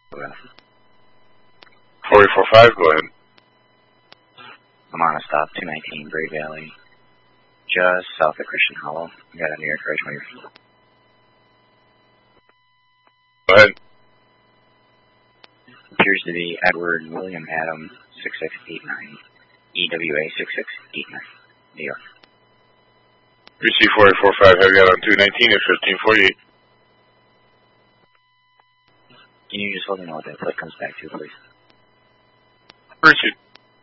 4845, go ahead. I'm on a stop, 219 Braid Valley, just south of Christian Hollow. We got a New York Ridge wire. Go ahead. Appears to be Edward William Adam 6689, EWA 6689, New York. Receive 4845, have you out on 219 at 1548. Can you just let me know what that flight comes back to, please? Receive.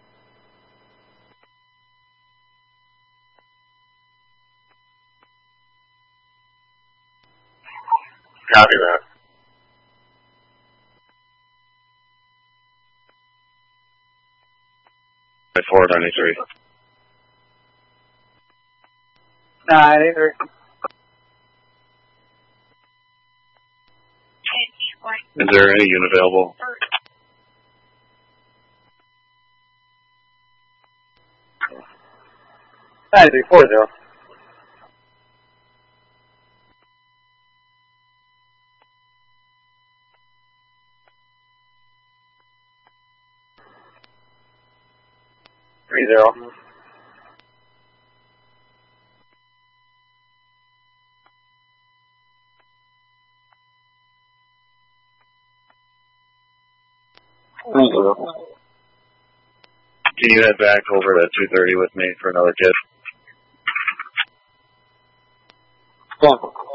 Copy that. At 493. 983. Is there any unit available? Nine 340. Three zero. Can you head back over to 230 with me for another kid? Go on.